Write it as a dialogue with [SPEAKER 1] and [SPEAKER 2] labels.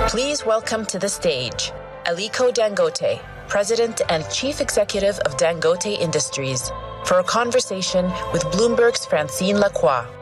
[SPEAKER 1] Please welcome to the stage Aliko Dangote, President and Chief Executive of Dangote Industries, for a conversation with Bloomberg's Francine Lacroix.